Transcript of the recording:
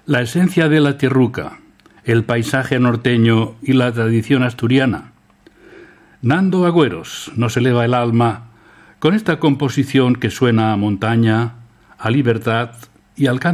La esencia de la tierruca, el paisaje norteño y la tradición asturiana. Nando Agüeros nos eleva el alma con esta composición que suena a montaña, a libertad y al canto